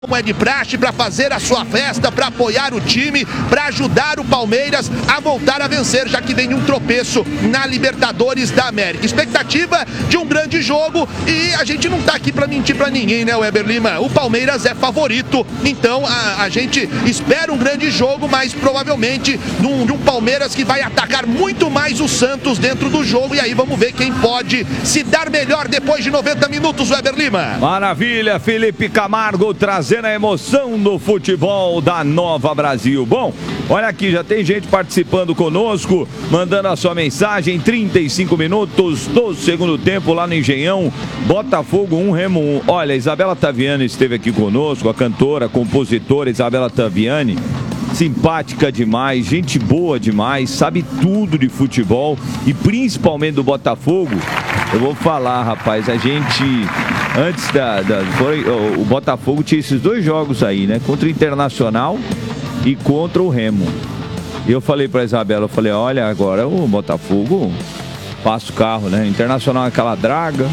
Como é de praxe, para fazer a sua festa, para apoiar o time, para ajudar o Palmeiras a voltar a vencer, já que vem um tropeço na Libertadores da América. Expectativa de um grande jogo e a gente não tá aqui para mentir para ninguém, né, Weber Lima? O Palmeiras é favorito, então a gente espera um grande jogo, mas provavelmente de um Palmeiras que vai atacar muito mais o Santos dentro do jogo, e aí vamos ver quem pode se dar melhor depois de 90 minutos, Weber Lima. Maravilha, Felipe Camargo trazendo a emoção do futebol da Nova Brasil. Bom, olha aqui, já tem gente participando conosco, mandando a sua mensagem. 35 minutos do segundo tempo lá no Engenhão, Botafogo 1, Remo 1. Olha, Isabela Taviani esteve aqui conosco, a cantora, compositora Isabela Taviani, simpática demais, gente boa demais, sabe tudo de futebol e principalmente do Botafogo. Eu vou falar, rapaz, a gente, antes o Botafogo tinha esses dois jogos aí, né? Contra o Internacional e contra o Remo. E eu falei pra Isabela, eu falei, olha, agora o Botafogo passa o carro, né? Internacional é aquela draga,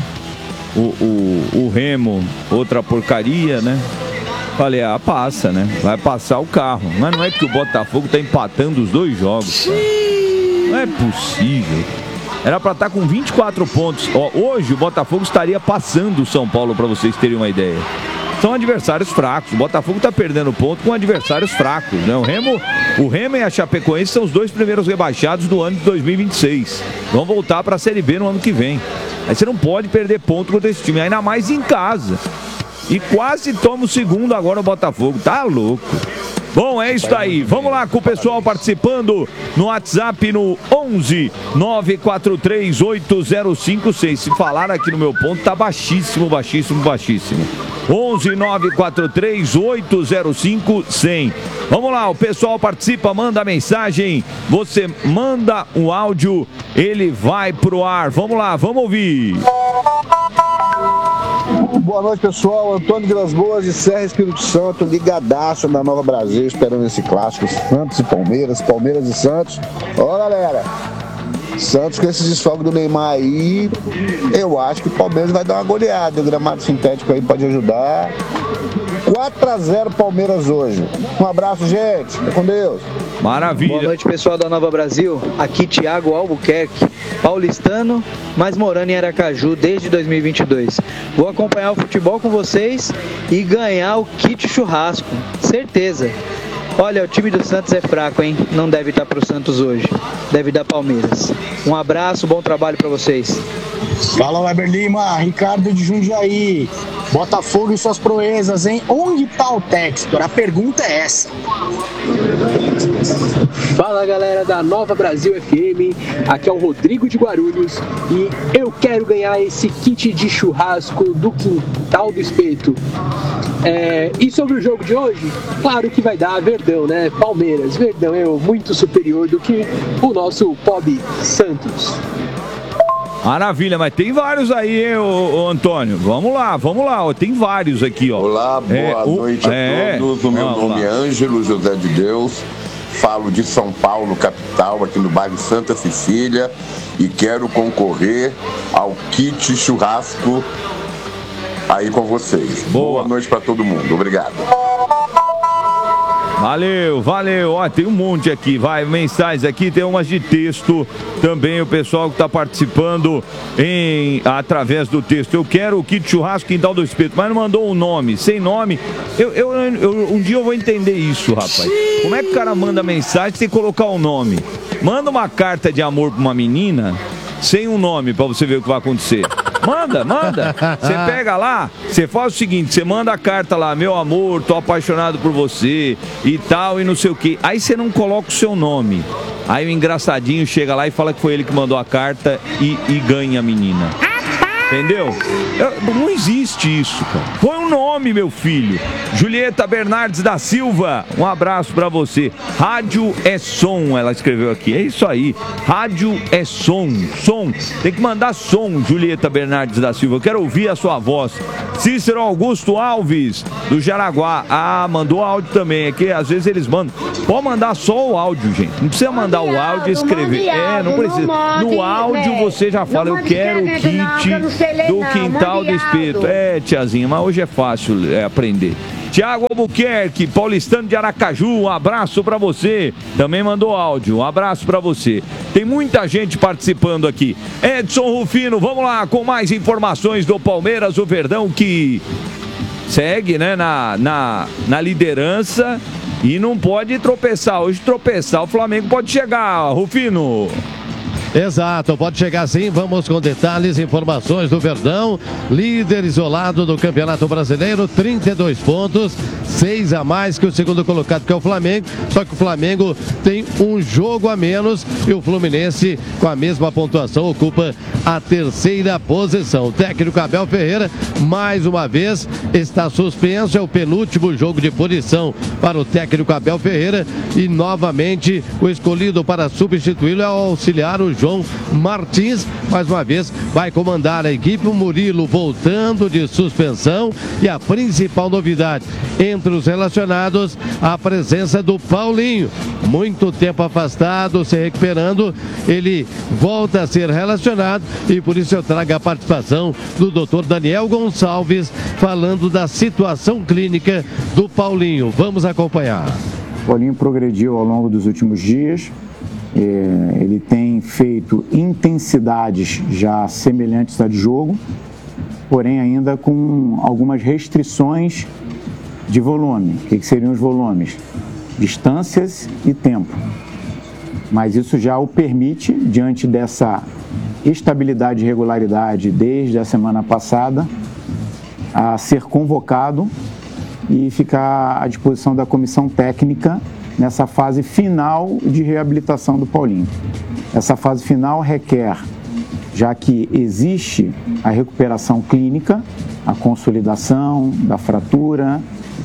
o Remo, outra porcaria, né? Falei, passa, né? Vai passar o carro. Mas não é que o Botafogo tá empatando os dois jogos, cara. Não é possível. Era para estar com 24 pontos. Hoje o Botafogo estaria passando o São Paulo, para vocês terem uma ideia. São adversários fracos. O Botafogo está perdendo ponto com adversários fracos, né? O Remo e a Chapecoense são os dois primeiros rebaixados do ano de 2026. Vão voltar para a Série B no ano que vem. Aí você não pode perder ponto contra esse time, ainda mais em casa. E quase toma o segundo agora o Botafogo. Tá louco. Bom, é isso aí. Vamos lá com o pessoal participando no WhatsApp no 11 943 8056. Se falar aqui no meu ponto, tá baixíssimo, baixíssimo, baixíssimo. 11 943 805 100. Vamos lá, o pessoal participa, manda mensagem. Você manda um áudio, ele vai pro ar. Vamos lá, vamos ouvir. Boa noite, pessoal. Antônio Vilas Boas de Serra, Espírito Santo, ligadaço da Nova Brasil, esperando esse clássico Santos e Palmeiras, Palmeiras e Santos. Ó, galera, Santos com esse desfalque do Neymar aí, eu acho que o Palmeiras vai dar uma goleada. O gramado sintético aí pode ajudar. 4-0 Palmeiras hoje. Um abraço, gente. Fica com Deus. Maravilha. Boa noite, pessoal da Nova Brasil. Aqui Thiago Albuquerque, paulistano, mas morando em Aracaju desde 2022. Vou acompanhar o futebol com vocês e ganhar o kit churrasco. Certeza. Olha, o time do Santos é fraco, hein? Não deve estar pro Santos hoje. Deve dar Palmeiras. Um abraço, bom trabalho para vocês. Fala, Weber Lima, Ricardo de Jundiaí. Botafogo e suas proezas, hein? Onde tá o Textor? A pergunta é essa. Fala, galera da Nova Brasil FM. Aqui é o Rodrigo de Guarulhos e eu quero ganhar esse kit de churrasco do Quintal do Espeto. E sobre o jogo de hoje, claro que vai dar Verdão, né? Palmeiras. Verdão é muito superior do que o nosso pobre Santos. Maravilha, mas tem vários aí, hein, ô Antônio? Vamos lá, ó, tem vários aqui, ó. Olá, boa noite a todos. O meu nome é Ângelo José de Deus. Falo de São Paulo, capital, aqui no bairro Santa Cecília, e quero concorrer ao kit churrasco aí com vocês. Boa noite para todo mundo. Obrigado. Valeu. Ó, tem um monte aqui, vai, mensagens aqui, tem umas de texto também, o pessoal que está participando através do texto. Eu quero o kit churrasco Quintal do Espeto, mas não mandou um nome, sem nome. Um dia eu vou entender isso, rapaz. Como é que o cara manda mensagem sem colocar um nome? Manda uma carta de amor para uma menina sem um nome para você ver o que vai acontecer. Manda. Você pega lá, você faz o seguinte, você manda a carta lá, meu amor, tô apaixonado por você e tal, e não sei o que. Aí você não coloca o seu nome. Aí o engraçadinho chega lá e fala que foi ele que mandou a carta e ganha a menina. Entendeu? Não existe isso, cara. Põe um nome, meu filho. Julieta Bernardes da Silva, um abraço pra você. Rádio é som, ela escreveu aqui. É isso aí. Rádio é som. Som. Tem que mandar som, Julieta Bernardes da Silva. Eu quero ouvir a sua voz. Cícero Augusto Alves, do Jaraguá. Mandou áudio também. É que às vezes eles mandam. Pode mandar só o áudio, gente. Não precisa mandar o áudio e escrever. Não precisa. No áudio você já fala, eu quero o kit do Quintal do Espeto. Tiazinha, mas hoje é fácil aprender. Tiago Albuquerque, paulistano de Aracaju, um abraço pra você. Também mandou áudio, um abraço pra você. Tem muita gente participando aqui. Edson Rufino, vamos lá com mais informações do Palmeiras, o Verdão que segue, né, na liderança e não pode tropeçar. Hoje tropeçar, o Flamengo pode chegar, Rufino. Exato, pode chegar sim. Vamos com detalhes, informações do Verdão, líder isolado do Campeonato Brasileiro, 32 pontos, 6 a mais que o segundo colocado, que é o Flamengo, só que o Flamengo tem um jogo a menos e o Fluminense, com a mesma pontuação, ocupa a terceira posição. O técnico Abel Ferreira, mais uma vez, está suspenso, é o penúltimo jogo de punição para o técnico Abel Ferreira e novamente o escolhido para substituí-lo é o auxiliar, o João Martins, mais uma vez vai comandar a equipe. O Murilo voltando de suspensão e a principal novidade entre os relacionados, a presença do Paulinho, muito tempo afastado, se recuperando, ele volta a ser relacionado e por isso eu trago a participação do Dr. Daniel Gonçalves falando da situação clínica do Paulinho. Vamos acompanhar. O Paulinho progrediu ao longo dos últimos dias. Ele tem feito intensidades já semelhantes à de jogo, porém ainda com algumas restrições de volume. O que seriam os volumes? Distâncias e tempo. Mas isso já o permite, diante dessa estabilidade e regularidade desde a semana passada, a ser convocado e ficar à disposição da comissão técnica nessa fase final de reabilitação do Paulinho. Essa fase final requer, já que existe a recuperação clínica, a consolidação da fratura,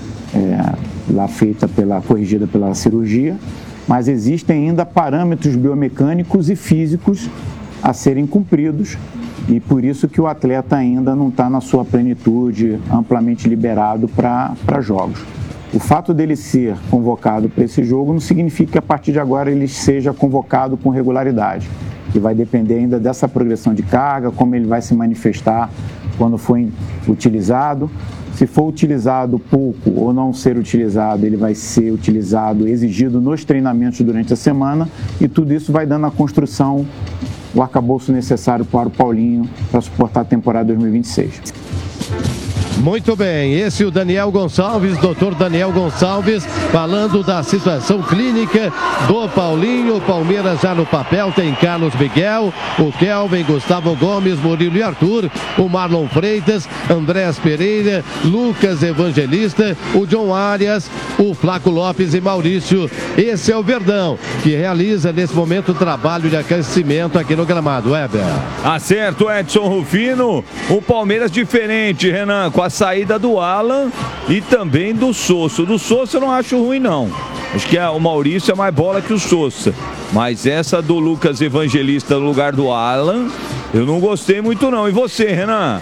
lá corrigida pela cirurgia, mas existem ainda parâmetros biomecânicos e físicos a serem cumpridos e por isso que o atleta ainda não está na sua plenitude, amplamente liberado para jogos. O fato dele ser convocado para esse jogo não significa que a partir de agora ele seja convocado com regularidade, que vai depender ainda dessa progressão de carga, como ele vai se manifestar quando for utilizado. Se for utilizado pouco ou não ser utilizado, ele vai ser utilizado, exigido nos treinamentos durante a semana e tudo isso vai dando a construção, o arcabouço necessário para o Paulinho para suportar a temporada 2026. Muito bem, esse é o Daniel Gonçalves, doutor Daniel Gonçalves, falando da situação clínica do Paulinho. O Palmeiras já no papel tem Carlos Miguel, o Kelvin, Gustavo Gomes, Murilo e Arthur, o Marlon Freitas, Andrés Pereira, Lucas Evangelista, o John Arias, o Flaco Lopes e Maurício. Esse é o Verdão, que realiza nesse momento o trabalho de aquecimento aqui no gramado. Weber. Acerto, Edson Rufino. O Palmeiras diferente, Renan, com a saída do Alan e também do Sousa. Do Sousa eu não acho ruim, não. Acho que o Maurício é mais bola que o Sousa. Mas essa do Lucas Evangelista no lugar do Alan, eu não gostei muito, não. E você, Renan?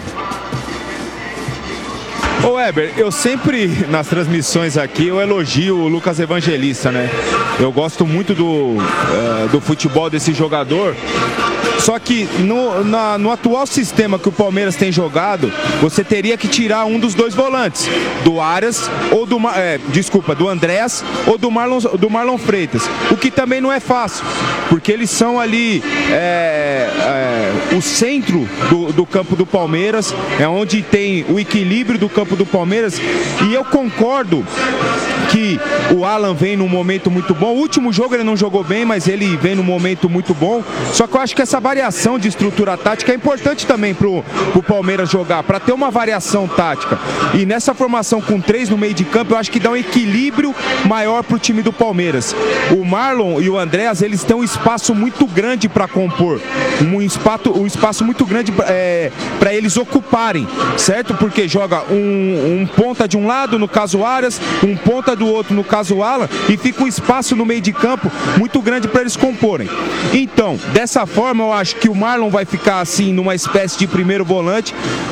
Ô Weber, eu sempre, nas transmissões aqui, eu elogio o Lucas Evangelista, né? Eu gosto muito do futebol desse jogador. Só que no atual sistema que o Palmeiras tem jogado, você teria que tirar um dos dois volantes, do Arias ou do Andrés ou do Marlon Freitas, o que também não é fácil, porque eles são ali o centro do campo do Palmeiras, é onde tem o equilíbrio do campo do Palmeiras, e eu concordo que o Alan vem num momento muito bom. O último jogo ele não jogou bem, mas ele vem num momento muito bom. Só que eu acho que essa variação de estrutura tática é importante também pro Palmeiras jogar, para ter uma variação tática. E nessa formação com 3 no meio de campo, eu acho que dá um equilíbrio maior pro time do Palmeiras. O Marlon e o Andrés, eles têm um espaço muito grande para compor, um espaço muito grande para eles ocuparem, certo? Porque joga um ponta de um lado, no caso o Arias, um ponta do outro, no caso o Alan, e fica um espaço no meio de campo muito grande para eles comporem. Então, dessa forma, eu acho que o Marlon vai ficar assim numa espécie de primeiro volante. O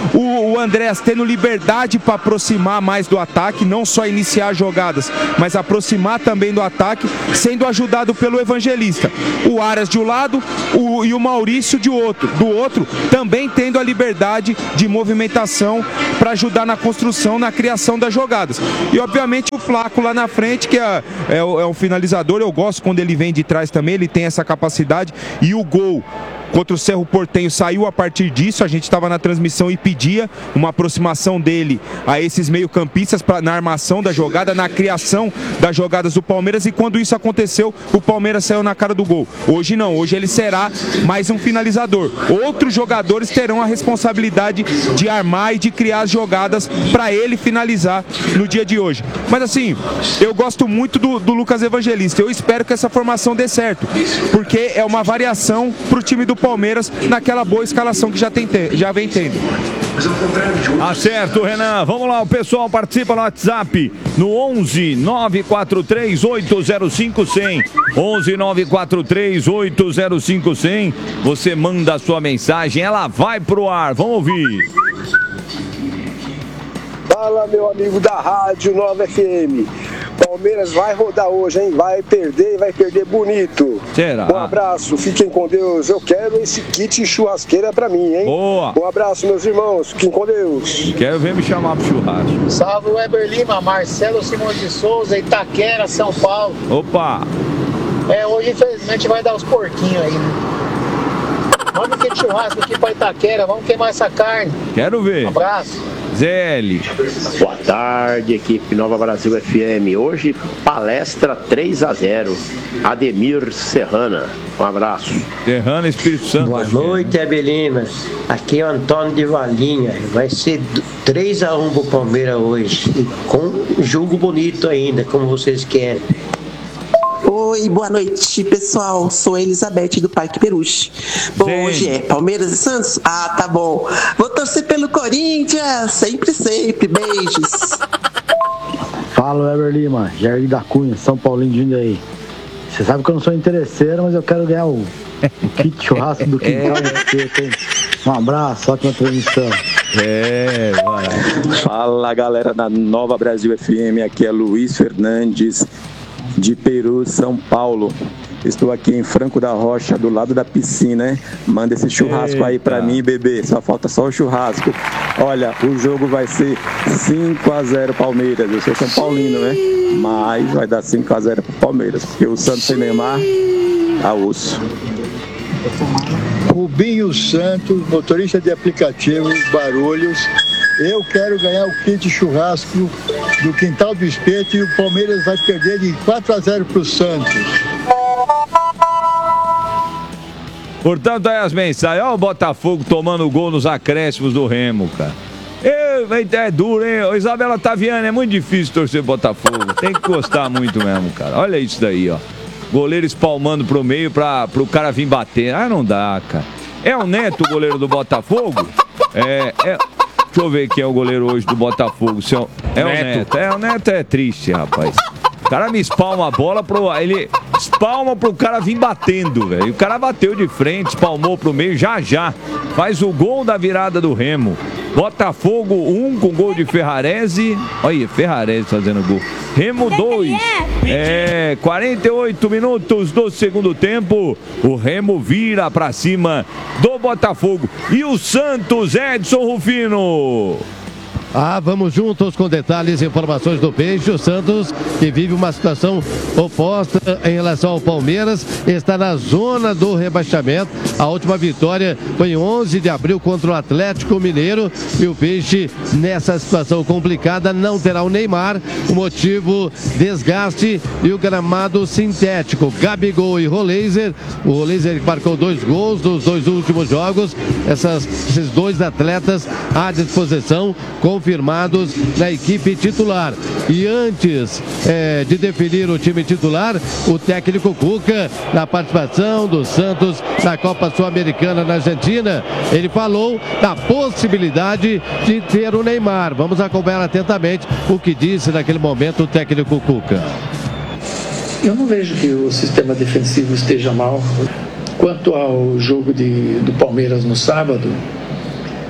o Andrés tendo liberdade para aproximar mais do ataque, não só iniciar jogadas, mas aproximar também do ataque, sendo ajudado pelo Evangelista. O Arias de um lado e o Maurício do outro, também tendo a liberdade de movimentação para ajudar na construção, na criação das jogadas. E obviamente o Flaco lá na frente, que é um finalizador, eu gosto quando ele vem de trás também, ele tem essa capacidade, e o gol contra o Cerro Porteño saiu a partir disso. A gente estava na transmissão e pedia uma aproximação dele a esses meio-campistas na armação da jogada, na criação das jogadas do Palmeiras, e quando isso aconteceu, o Palmeiras saiu na cara do gol. Hoje não, hoje ele será mais um finalizador. Outros jogadores terão a responsabilidade de armar e de criar as jogadas para ele finalizar no dia de hoje. Mas assim, eu gosto muito do Lucas Evangelista. Eu espero que essa formação dê certo, porque é uma variação para o time do Palmeiras naquela boa escalação que já vem tendo. Tá certo, Renan. Vamos lá, o pessoal participa no WhatsApp no 11 943 805 100. 11 943 805 100. Você manda a sua mensagem, ela vai pro ar. Vamos ouvir. Fala, meu amigo da Rádio Nova FM. Palmeiras vai rodar hoje, hein? Vai perder bonito. Será? Um abraço, fiquem com Deus. Eu quero esse kit churrasqueira pra mim, hein? Boa. Um abraço, meus irmãos. Fiquem com Deus. Quero ver me chamar pro churrasco. Salve, Weber Lima, Marcelo Simões de Souza, Itaquera, São Paulo. Opa! Hoje infelizmente vai dar os porquinhos aí, né? Manda um kit churrasco aqui pra Itaquera, vamos queimar essa carne. Quero ver. Um abraço. ZL. Boa tarde, equipe Nova Brasil FM. Hoje, palestra 3-0. Ademir Serrana. Um abraço. Serrana, Espírito Santo. Boa noite, Abelina. Aqui é o Antônio de Valinha. Vai ser 3-1 pro Palmeiras hoje. E com jogo bonito ainda, como vocês querem. Oi, boa noite, pessoal. Sou a Elizabeth do Parque Peruche. Bom, Sim. Hoje é Palmeiras e Santos? Ah, tá bom. Vou torcer pelo Corinthians. Sempre. Beijos. Fala, Weber Lima. Jair da Cunha, São Paulinho de Jundiaí. Você sabe que eu não sou interesseiro, mas eu quero ganhar o kit churrasco do quintal. Um abraço, ótima transmissão. Vai. Fala, galera da Nova Brasil FM. Aqui é Luiz Fernandes, de Peru, São Paulo. Estou aqui em Franco da Rocha, do lado da piscina, hein? Manda esse churrasco aí pra mim, bebê. Falta só o churrasco. Olha, o jogo vai ser 5-0 Palmeiras. Eu sou São Paulino, né? Mas vai dar 5-0 pro Palmeiras, porque o Santos sem Neymar tá osso. Rubinho Santos, motorista de aplicativo Barulhos. Eu quero ganhar o kit churrasco do Quintal do Espeto e o Palmeiras vai perder de 4-0 pro Santos. Portanto, aí as mensagens. Olha o Botafogo tomando gol nos acréscimos do Remo, cara. É duro, hein? Ô, Isabela Taviani, é muito difícil torcer Botafogo. Tem que gostar muito mesmo, cara. Olha isso daí, ó. Goleiro espalmando pro meio pro cara vir bater. Ah, não dá, cara. É o Neto, o goleiro do Botafogo? Deixa eu ver quem é o goleiro hoje do Botafogo. É o Neto. O Neto é triste, rapaz. O cara me espalma a bola ele espalma pro cara vir batendo, velho. O cara bateu de frente, espalmou pro meio, já. Faz o gol da virada do Remo. Botafogo 1 com gol de Ferrarese. Olha, Ferrarese fazendo gol. Remo 2. 48 minutos do segundo tempo. O Remo vira pra cima do Botafogo. E o Santos, Edson Rufino. Vamos juntos com detalhes e informações do Peixe. O Santos, que vive uma situação oposta em relação ao Palmeiras, está na zona do rebaixamento. A última vitória foi em 11 de abril contra o Atlético Mineiro. E o Peixe, nessa situação complicada, não terá o Neymar. O motivo, desgaste e o gramado sintético. Gabigol e Roleiser. O Roleiser marcou 2 gols nos 2 últimos jogos. Esses 2 atletas à disposição, confirmados na equipe titular. E antes de definir o time titular, o técnico Cuca, na participação do Santos na Copa Sul-Americana na Argentina, ele falou da possibilidade de ter o Neymar. Vamos acompanhar atentamente o que disse naquele momento o técnico Cuca. Eu não vejo que o sistema defensivo esteja mal. Quanto ao jogo do Palmeiras no sábado,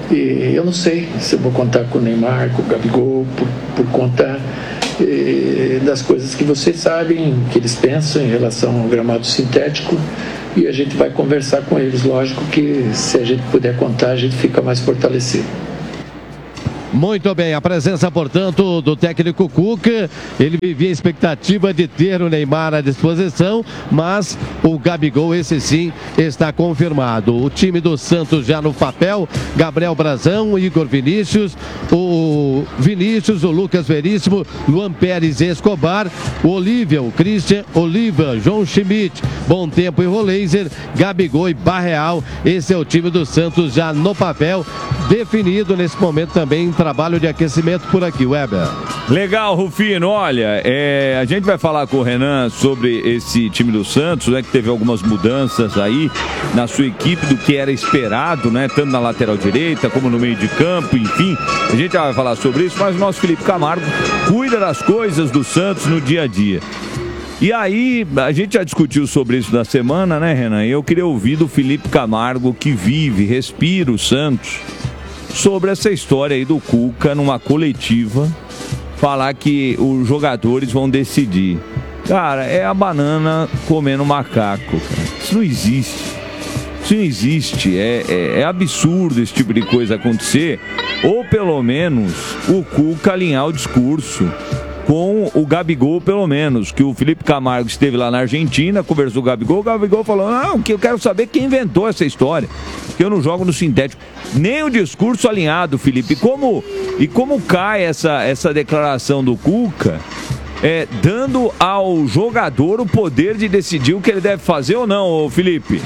E eu não sei se eu vou contar com o Neymar, com o Gabigol, por conta das coisas que vocês sabem, que eles pensam em relação ao gramado sintético, e a gente vai conversar com eles. Lógico que se a gente puder contar, a gente fica mais fortalecido. Muito bem, a presença, portanto, do técnico Cuca. Ele vivia a expectativa de ter o Neymar à disposição, mas o Gabigol, esse sim, está confirmado. O time do Santos já no papel: Gabriel Brazão, Igor Vinícius, o Lucas Veríssimo, Luan Pérez Escobar, o Olívia, o Christian, Oliva, João Schmidt, Bom Tempo e Roleiser, Gabigol e Barreal. Esse é o time do Santos já no papel, definido nesse momento também. Trabalho de aquecimento por aqui, Weber. Legal, Rufino. Olha, a gente vai falar com o Renan sobre esse time do Santos, né, que teve algumas mudanças aí na sua equipe do que era esperado, né, tanto na lateral direita como no meio de campo, enfim. A gente já vai falar sobre isso, mas o nosso Felipe Camargo cuida das coisas do Santos no dia a dia. E aí, a gente já discutiu sobre isso na semana, né, Renan? E eu queria ouvir do Felipe Camargo, que vive, respira o Santos, sobre essa história aí do Cuca numa coletiva, falar que os jogadores vão decidir. Cara, é a banana comendo macaco, cara. Isso não existe. Isso não existe. É absurdo esse tipo de coisa acontecer. Ou pelo menos o Cuca alinhar o discurso com o Gabigol, pelo menos, que o Felipe Camargo esteve lá na Argentina, conversou com o Gabigol falou: não, que eu quero saber quem inventou essa história, que eu não jogo no sintético. Nem o discurso alinhado, Felipe. E como cai essa declaração do Cuca, dando ao jogador o poder de decidir o que ele deve fazer ou não, Felipe?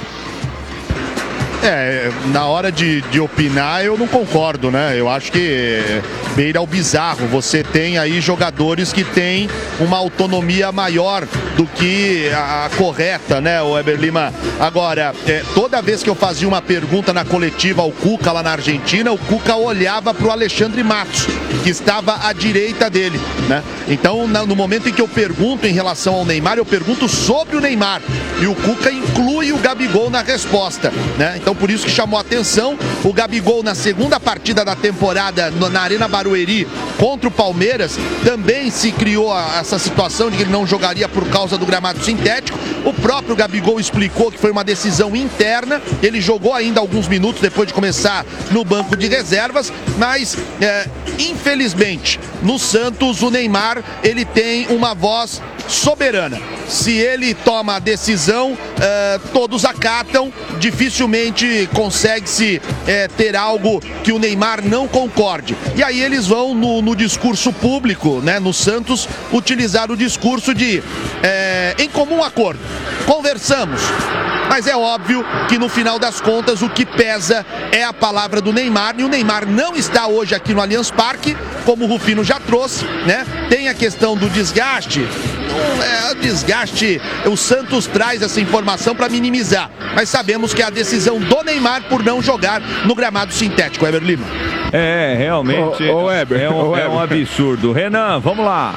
Na hora de opinar, eu não concordo, né? Eu acho que beira ao bizarro. Você tem aí jogadores que têm uma autonomia maior do que a correta, né, o Weber Lima? Agora, toda vez que eu fazia uma pergunta na coletiva ao Cuca lá na Argentina, o Cuca olhava para o Alexandre Matos, que estava à direita dele, né? Então, no momento em que eu pergunto em relação ao Neymar, eu pergunto sobre o Neymar. E o Cuca inclui o Gabigol na resposta, né? Então, por isso que chamou a atenção. O Gabigol, na segunda partida da temporada na Arena Barueri contra o Palmeiras, também se criou essa situação de que ele não jogaria por causa do gramado sintético. O próprio Gabigol explicou que foi uma decisão interna. Ele jogou ainda alguns minutos depois de começar no banco de reservas, mas infelizmente no Santos o Neymar, ele tem uma voz soberana. Se ele toma a decisão, todos acatam. Dificilmente consegue-se ter algo que o Neymar não concorde. E aí eles vão no discurso público, né, no Santos, utilizar o discurso de em comum acordo. Conversamos. Mas é óbvio que no final das contas o que pesa é a palavra do Neymar. E o Neymar não está hoje aqui no Allianz Parque, como o Rufino já trouxe, né? Tem a questão do desgaste. Desgaste, o Santos traz essa informação para minimizar. Mas sabemos que é a decisão do Neymar por não jogar no gramado sintético, Weber Lima. Realmente é um absurdo. Renan, vamos lá.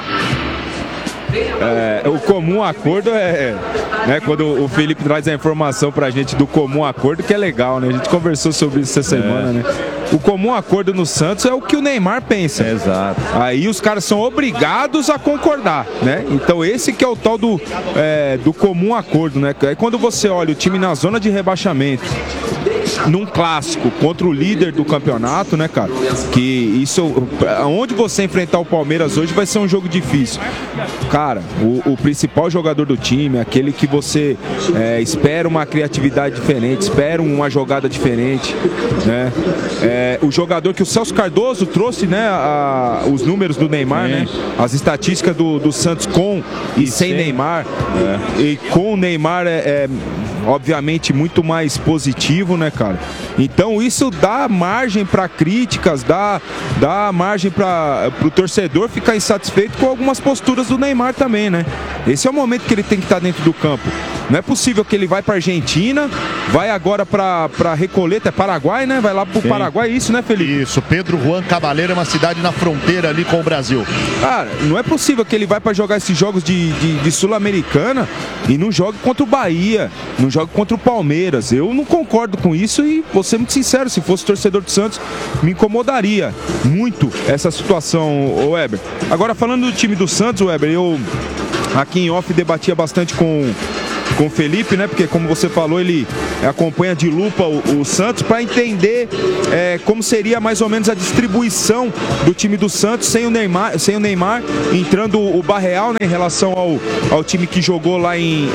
O comum acordo né, quando o Felipe traz a informação pra gente do comum acordo, que é legal, né? A gente conversou sobre isso essa semana, né? O comum acordo no Santos é o que o Neymar pensa. Exato. Aí os caras são obrigados a concordar, né? Então esse que é o tal do comum acordo, né? Aí quando você olha o time na zona de rebaixamento, num clássico contra o líder do campeonato, né, cara? Que isso, onde você enfrentar o Palmeiras hoje vai ser um jogo difícil. Cara, o principal jogador do time, aquele que você espera uma criatividade diferente, espera uma jogada diferente, né? O jogador que o Celso Cardoso trouxe, né, os números do Neymar, né? As estatísticas do Santos com e sem Neymar. E com o Neymar obviamente muito mais positivo, né, cara? Então isso dá margem para críticas, dá margem para o torcedor ficar insatisfeito com algumas posturas do Neymar também, né? Esse é o momento que ele tem que estar dentro do campo. Não é possível que ele vai para a Argentina vai agora para Recoleta, é Paraguai, né? Vai lá pro Paraguai, isso, né, Felipe? Isso, Pedro Juan Cabaleiro é uma cidade na fronteira ali com o Brasil. Cara, não é possível que ele vai para jogar esses jogos de Sul-Americana e não jogue contra o Bahia, não jogue contra o Palmeiras. Eu não concordo com isso e vou ser muito sincero, se fosse torcedor do Santos, me incomodaria muito essa situação, Weber. Agora, falando do time do Santos, Weber, eu aqui em off debatia bastante com o Felipe, né? Porque como você falou, ele acompanha de lupa o Santos para entender como seria mais ou menos a distribuição do time do Santos sem o Neymar entrando o Barreal, né, em relação ao time que jogou lá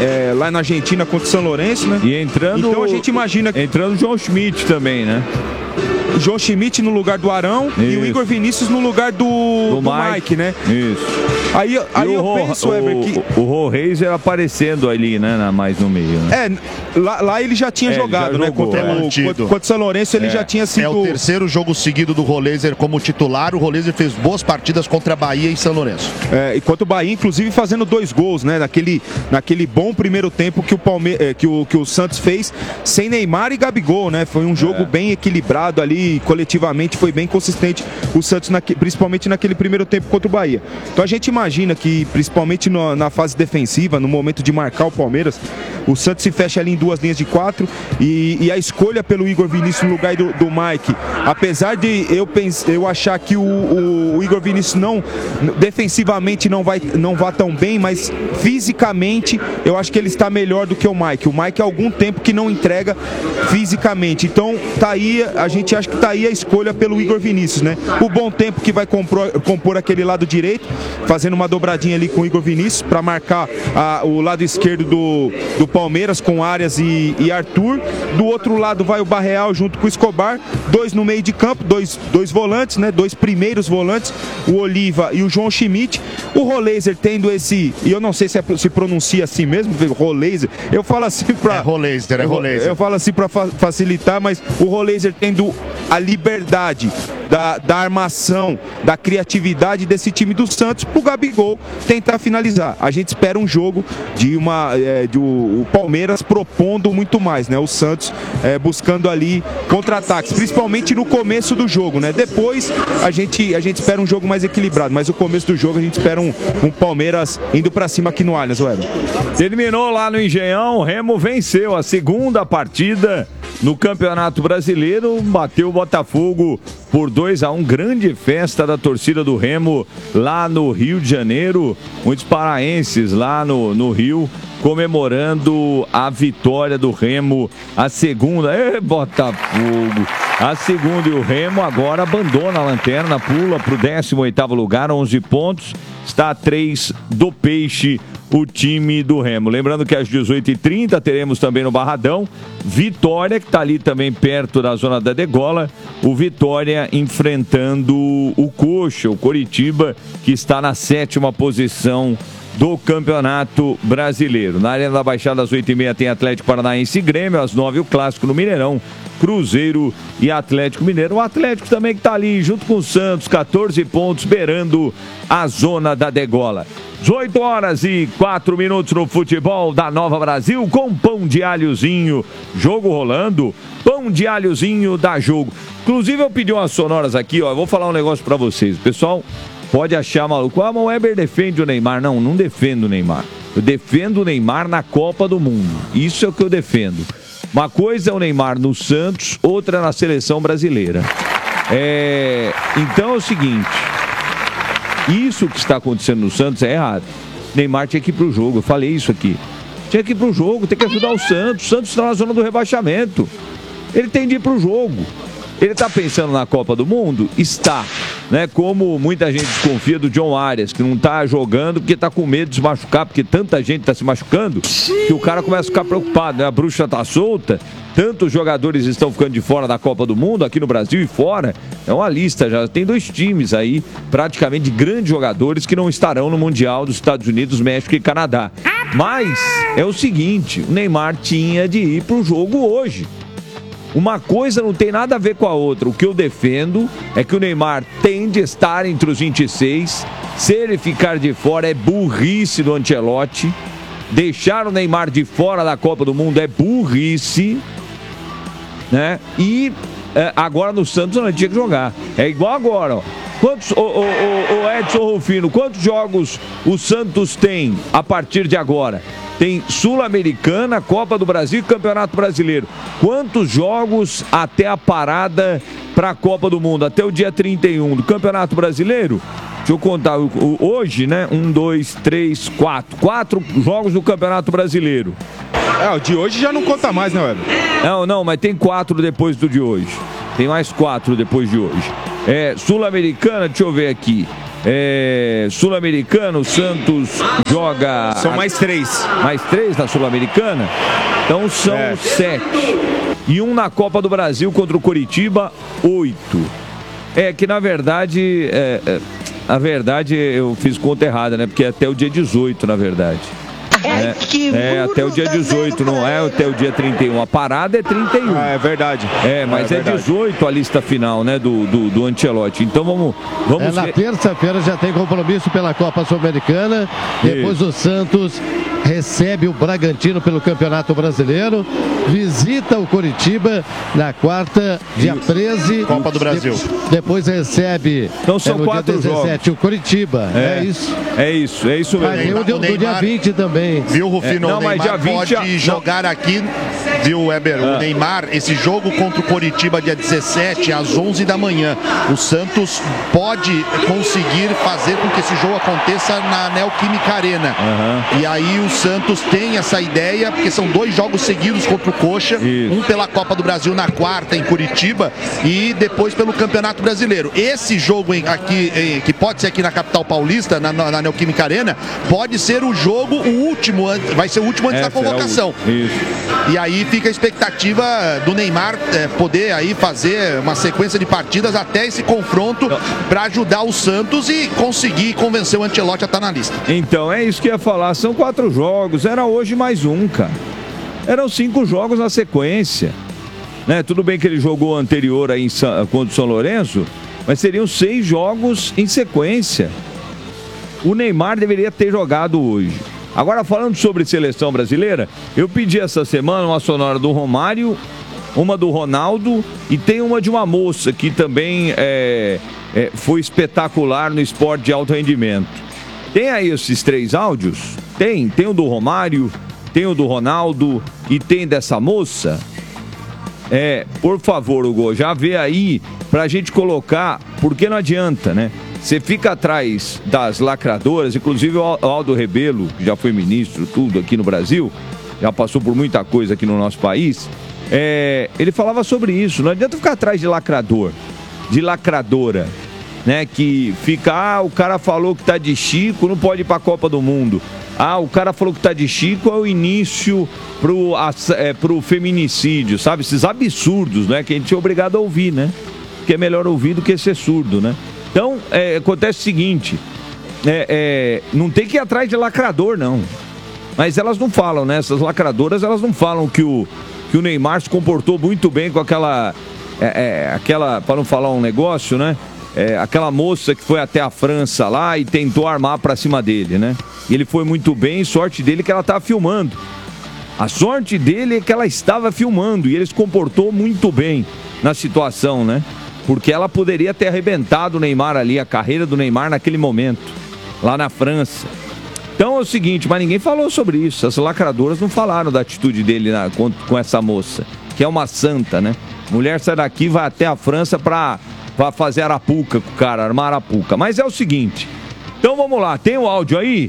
na Argentina contra o São Lourenço, né? E entrando, então a gente imagina entrando o João Schmidt também, né? O João Schmidt no lugar do Arão e o Igor Vinícius no lugar do Mike, né? Isso. Aí eu penso, Weber, que o Rollraiser aparecendo ali, né? Mais no meio, né? Lá ele já tinha jogado, né? Contra o São Lourenço ele já tinha sido... É o terceiro jogo seguido do Rollraiser como titular. O Rollraiser fez boas partidas contra a Bahia e São Lourenço. E contra o Bahia, inclusive fazendo 2 gols, né? Naquele bom primeiro tempo que o Santos fez sem Neymar e Gabigol, né? Foi um jogo bem equilibrado ali, coletivamente foi bem consistente o Santos, principalmente naquele primeiro tempo contra o Bahia. Então a gente imagina que, principalmente na fase defensiva, no momento de marcar o Palmeiras, o Santos se fecha ali em 2 linhas de 4 e a escolha pelo Igor Vinícius no lugar do Mike, apesar de eu achar que o Igor Vinícius defensivamente não vá tão bem, mas fisicamente eu acho que ele está melhor do que o Mike. O Mike há algum tempo que não entrega fisicamente, então tá aí, a gente acha que tá aí a escolha pelo Igor Vinícius, né? O bom tempo que vai compor aquele lado direito, fazendo uma dobradinha ali com o Igor Vinícius para marcar o lado esquerdo do Palmeiras com Arias e Arthur. Do outro lado vai o Barreal junto com o Escobar, 2 no meio de campo, dois volantes, né? 2 primeiros volantes, o Oliva e o João Schmidt. O Rollraiser tendo esse, e eu não sei se pronuncia assim mesmo, Rollraiser. Eu falo assim para Rollraiser. Eu falo assim para facilitar, mas o Rollraiser tendo a liberdade da armação, da criatividade desse time do Santos pro Gabigol tentar finalizar. A gente espera um jogo de o Palmeiras propondo muito mais, né? O Santos buscando ali contra-ataques, principalmente no começo do jogo, né? Depois a gente espera um jogo mais equilibrado, mas no começo do jogo a gente espera um Palmeiras indo pra cima aqui no Allianz, Weber. Terminou lá no Engenhão, o Remo venceu a segunda partida no Campeonato Brasileiro, bateu o Botafogo por 2-1, grande festa da torcida do Remo lá no Rio de Janeiro, muitos paraenses lá no Rio comemorando a vitória do Remo, a segunda, Botafogo, a segunda, e o Remo agora abandona a lanterna, pula para o 18º lugar, 11 pontos, está a 3 do Peixe, o time do Remo. Lembrando que às 18h30 teremos também no Barradão Vitória, que está ali também perto da zona da Degola, o Vitória enfrentando o Coxa, o Coritiba, que está na 7ª posição do Campeonato Brasileiro. Na Arena da Baixada, às 8h30 tem Atlético Paranaense e Grêmio, às 9h o Clássico no Mineirão, Cruzeiro e Atlético Mineiro. O Atlético também que está ali junto com o Santos, 14 pontos, beirando a zona da Degola. 18h04 no futebol da Nova Brasil, com pão de alhozinho, jogo rolando, pão de alhozinho dá jogo. Inclusive eu pedi umas sonoras aqui, ó, eu vou falar um negócio pra vocês, pessoal pode achar maluco, mas o Weber defende o Neymar. Não defendo o Neymar, eu defendo o Neymar na Copa do Mundo, isso é o que eu defendo. Uma coisa é o Neymar no Santos, outra na seleção brasileira. Então é o seguinte, isso que está acontecendo no Santos é errado. Neymar tinha que ir pro jogo, eu falei isso aqui. Tinha que ir pro jogo, tem que ajudar o Santos. O Santos está na zona do rebaixamento. Ele tem de ir pro jogo. Ele está pensando na Copa do Mundo? Está. Né? Como muita gente desconfia do John Arias, que não está jogando porque está com medo de se machucar, porque tanta gente está se machucando, que o cara começa a ficar preocupado, né? A bruxa está solta, tantos jogadores estão ficando de fora da Copa do Mundo, aqui no Brasil e fora. É uma lista, já tem 2 times aí, praticamente de grandes jogadores que não estarão no Mundial dos Estados Unidos, México e Canadá. Mas é o seguinte, o Neymar tinha de ir para o jogo hoje. Uma coisa não tem nada a ver com a outra. O que eu defendo é que o Neymar tem de estar entre os 26. Se ele ficar de fora é burrice do Ancelotti. Deixar o Neymar de fora da Copa do Mundo é burrice. né? E agora no Santos não tinha que jogar. É igual agora, ó. Quantos, o Edson Rufino, quantos jogos o Santos tem a partir de agora? Tem Sul-Americana, Copa do Brasil e Campeonato Brasileiro. Quantos jogos até a parada para a Copa do Mundo? Até o dia 31 do Campeonato Brasileiro? Deixa eu contar. Hoje, né? 1, 2, 3, 4. 4 jogos do Campeonato Brasileiro. O de hoje já não conta mais, né, Weber? Não, mas tem 4 depois do de hoje. Tem mais 4 depois de hoje. Sul-Americana, deixa eu ver aqui. Sul-Americano, o Santos joga... São mais 3. Mais 3 na Sul-Americana? Então são 7. E 1 na Copa do Brasil contra o Coritiba, 8. Que na verdade... Na verdade, eu fiz conta errada, né? Porque é até o dia 18, na verdade. Até o dia 18, não é até o dia 31. A parada é 31. É verdade. Mas é 18 a lista final, né? Do Ancelotti. Então vamos na terça-feira já tem compromisso pela Copa Sul-Americana. Depois o Santos recebe o Bragantino pelo Campeonato Brasileiro. Visita o Coritiba na quarta, dia 13. Copa do Brasil. Depois recebe então são no 4 dia 17 jogos. O Coritiba. É isso. É isso mesmo. Mas tem o dia 20 também. Viu, Rufino? O Neymar pode jogar aqui, viu, Weber? O Neymar, esse jogo contra o Coritiba dia 17, às 11 da manhã. O Santos pode conseguir fazer com que esse jogo aconteça na Neoquímica Arena. E aí o Santos tem essa ideia, porque são 2 jogos seguidos contra o Coxa, um pela Copa do Brasil na quarta em Curitiba e depois pelo Campeonato Brasileiro. Esse jogo aqui, que pode ser aqui na capital paulista, na Neoquímica Arena, pode ser o jogo, o último, vai ser o último antes da convocação. E aí fica a expectativa do Neymar poder aí fazer uma sequência de partidas até esse confronto para ajudar o Santos e conseguir convencer o Ancelotti a estar na lista. Então, é isso que eu ia falar, são 4 jogos, era hoje mais um, cara. Eram 5 jogos na sequência, né? Tudo bem que ele jogou anterior aí contra o São Lourenço, mas seriam 6 jogos em sequência. O Neymar deveria ter jogado hoje. Agora, falando sobre seleção brasileira, eu pedi essa semana uma sonora do Romário, uma do Ronaldo e tem uma de uma moça que também foi espetacular no esporte de alto rendimento. Tem aí esses 3 áudios? Tem o do Romário, tem o do Ronaldo e tem dessa moça? Por favor, Hugo, já vê aí pra gente colocar, porque não adianta, né? Você fica atrás das lacradoras, inclusive o Aldo Rebelo, que já foi ministro, tudo aqui no Brasil, já passou por muita coisa aqui no nosso país, ele falava sobre isso, não adianta ficar atrás de lacrador, de lacradora, né, que fica, o cara falou que tá de Chico, não pode ir pra Copa do Mundo. O cara falou que tá de Chico, é o início pro feminicídio, sabe? Esses absurdos, né, que a gente é obrigado a ouvir, né? Porque é melhor ouvir do que ser surdo, né? Então, acontece o seguinte, não tem que ir atrás de lacrador, não. Mas elas não falam, né? Essas lacradoras, elas não falam que o Neymar se comportou muito bem com aquela, para não falar um negócio, né? Aquela moça que foi até a França lá e tentou armar pra cima dele, né? E ele foi muito bem, sorte dele que ela estava filmando. A sorte dele é que ela estava filmando e ele se comportou muito bem na situação, né? Porque ela poderia ter arrebentado o Neymar ali, a carreira do Neymar naquele momento, lá na França. Então é o seguinte, mas ninguém falou sobre isso. As lacradoras não falaram da atitude dele com essa moça, que é uma santa, né? Mulher sai daqui, vai até a França pra fazer arapuca com o cara, armar arapuca. Mas é o seguinte, então vamos lá, tem o áudio aí?